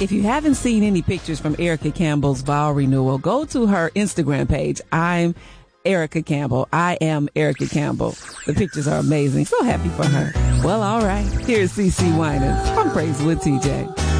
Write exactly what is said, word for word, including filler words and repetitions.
If you haven't seen any pictures from Erica Campbell's vow renewal, go to her Instagram page. I'm Erica Campbell. I am Erica Campbell. The pictures are amazing. So happy for her. Well, all right. Here's CeCe Winans. I'm Praise with T J.